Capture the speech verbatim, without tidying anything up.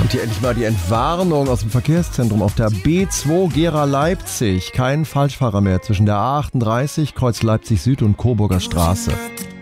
Und hier endlich mal die Entwarnung aus dem Verkehrszentrum auf der B zwei Gera Leipzig. Kein Falschfahrer mehr zwischen der A achtunddreißig, Kreuz Leipzig Süd und Coburger Straße.